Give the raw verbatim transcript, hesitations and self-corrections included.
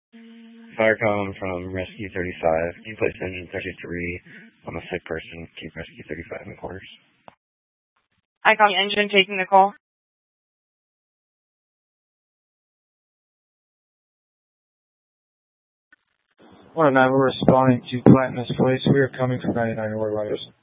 Firecom from Rescue thirty-five. Can you place engine thirty-three on a sick person? Keep Rescue thirty-five in the quarters. I call engine taking the call. one oh nine, we're responding to Plant in this place. We are coming from ninety-nine Orwell.